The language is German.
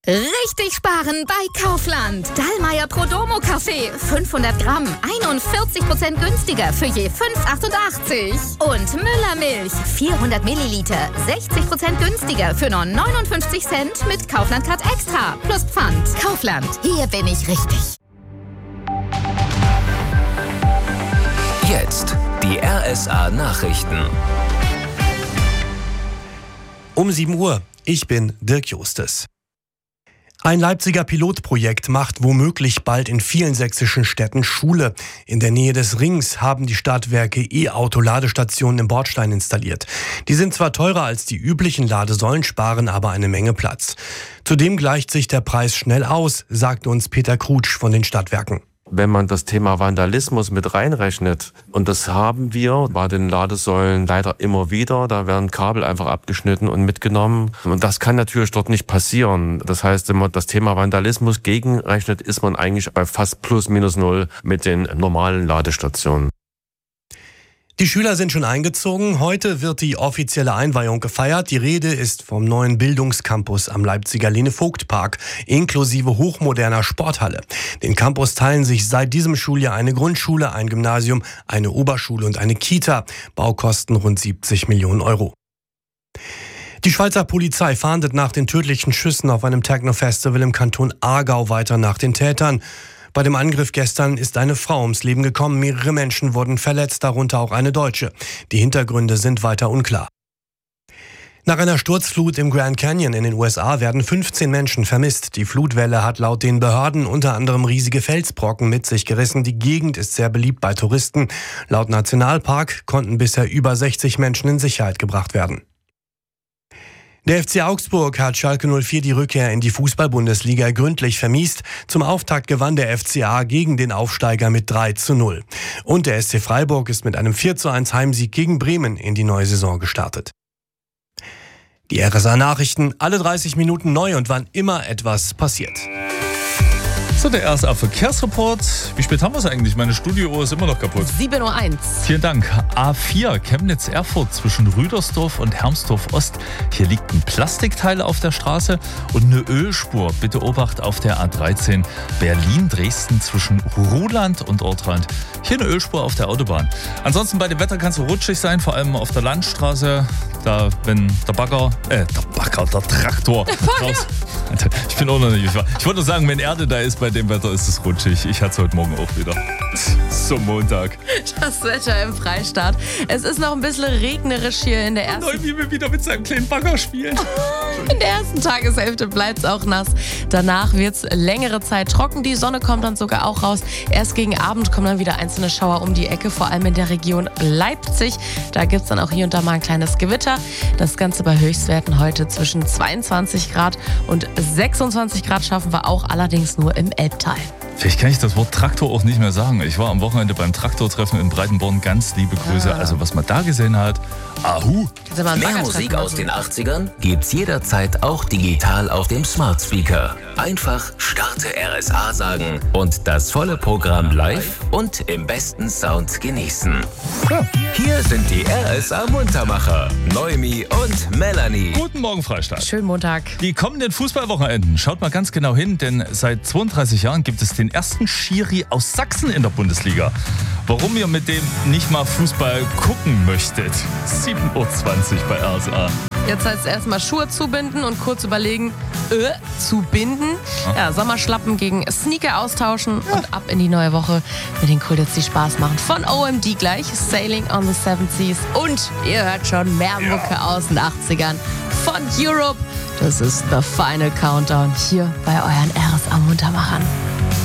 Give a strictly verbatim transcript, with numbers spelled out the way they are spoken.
Richtig sparen bei Kaufland. Dallmayr Prodomo Kaffee. fünfhundert Gramm. einundvierzig Prozent günstiger für je fünf Euro achtundachtzig. Und Müller Milch. vierhundert Milliliter. sechzig Prozent günstiger für nur neunundfünfzig Cent mit Kaufland Card Extra. Plus Pfand. Kaufland. Hier bin ich richtig. Jetzt die R S A Nachrichten. Um sieben Uhr. Ich bin Dirk Justes. Ein Leipziger Pilotprojekt macht womöglich bald in vielen sächsischen Städten Schule. In der Nähe des Rings haben die Stadtwerke E-Auto-Ladestationen im Bordstein installiert. Die sind zwar teurer als die üblichen Ladesäulen, sparen aber eine Menge Platz. Zudem gleicht sich der Preis schnell aus, sagt uns Peter Krutsch von den Stadtwerken. Wenn man das Thema Vandalismus mit reinrechnet, und das haben wir bei den Ladesäulen leider immer wieder, da werden Kabel einfach abgeschnitten und mitgenommen. Und das kann natürlich dort nicht passieren. Das heißt, wenn man das Thema Vandalismus gegenrechnet, ist man eigentlich bei fast plus minus null mit den normalen Ladestationen. Die Schüler sind schon eingezogen. Heute wird die offizielle Einweihung gefeiert. Die Rede ist vom neuen Bildungscampus am Leipziger Lene-Vogt-Park, inklusive hochmoderner Sporthalle. Den Campus teilen sich seit diesem Schuljahr eine Grundschule, ein Gymnasium, eine Oberschule und eine Kita. Baukosten rund siebzig Millionen Euro. Die Schweizer Polizei fahndet nach den tödlichen Schüssen auf einem Techno-Festival im Kanton Aargau weiter nach den Tätern. Bei dem Angriff gestern ist eine Frau ums Leben gekommen, mehrere Menschen wurden verletzt, darunter auch eine Deutsche. Die Hintergründe sind weiter unklar. Nach einer Sturzflut im Grand Canyon in den U S A werden fünfzehn Menschen vermisst. Die Flutwelle hat laut den Behörden unter anderem riesige Felsbrocken mit sich gerissen. Die Gegend ist sehr beliebt bei Touristen. Laut Nationalpark konnten bisher über sechzig Menschen in Sicherheit gebracht werden. Der F C Augsburg hat Schalke null vier die Rückkehr in die Fußball-Bundesliga gründlich vermiest. Zum Auftakt gewann der F C A gegen den Aufsteiger mit drei zu null. Und der S C Freiburg ist mit einem vier zu eins Heimsieg gegen Bremen in die neue Saison gestartet. Die R S A-Nachrichten, alle dreißig Minuten neu und wann immer etwas passiert. So, der R S A-Verkehrsreport. Wie spät haben wir es eigentlich? Meine Studiouhr ist immer noch kaputt. sieben Uhr eins. Vielen Dank. A vier Chemnitz-Erfurt zwischen Rüdersdorf und Hermsdorf-Ost. Hier liegt ein Plastikteil auf der Straße und eine Ölspur. Bitte Obacht auf der A dreizehn Berlin-Dresden zwischen Ruhland und Ortrand. Hier eine Ölspur auf der Autobahn. Ansonsten bei dem Wetter kann es so rutschig sein, vor allem auf der Landstraße. Da, wenn der Bagger, äh, der Bagger, der Traktor raus. Ich bin auch noch nicht. Ich wollte nur sagen, wenn Erde da ist, bei dem Wetter ist es rutschig. Ich hatte es heute Morgen auch wieder. So Montag. Das Wetter im Freistaat. Es ist noch ein bisschen regnerisch hier in der ersten... Neu, wie wir wieder mit seinem kleinen Bagger spielen. In der ersten Tageshälfte bleibt es auch nass. Danach wird es längere Zeit trocken. Die Sonne kommt dann sogar auch raus. Erst gegen Abend kommen dann wieder einzelne Schauer um die Ecke, vor allem in der Region Leipzig. Da gibt es dann auch hier und da mal ein kleines Gewitter. Das Ganze bei Höchstwerten heute zwischen zweiundzwanzig Grad und sechsundzwanzig Grad schaffen wir auch, allerdings nur im Elbtal. Vielleicht kann ich das Wort Traktor auch nicht mehr sagen. Ich war am Wochenende beim Traktortreffen in Breitenborn. Ganz liebe Grüße. Ah. Also was man da gesehen hat, ahu. Mehr Musik aus den achtzigern gibt's jederzeit auch digital auf dem Smart Speaker. Einfach Starte R S A sagen und das volle Programm live und im besten Sound genießen. Ja. Hier sind die R S A Muntermacher, Noemi und Melanie. Guten Morgen, Freistaat. Schönen Montag. Die kommenden Fußballwochenenden. Schaut mal ganz genau hin, denn seit zweiunddreißig Jahren gibt es den ersten Schiri aus Sachsen in der Bundesliga. Warum ihr mit dem nicht mal Fußball gucken möchtet? sieben Uhr zwanzig bei R S A. Jetzt heißt es erstmal Schuhe zubinden und kurz überlegen, äh, zu binden. Ja, Sommerschlappen gegen Sneaker austauschen ja. Und ab in die neue Woche mit den Cool Hits, die Spaß machen. Von O M D gleich, Sailing on the Seven Seas. Und ihr hört schon mehr Mucke ja. aus den achtzigern von Europe. Das ist The Final Countdown hier bei euren R S A Muntermachern.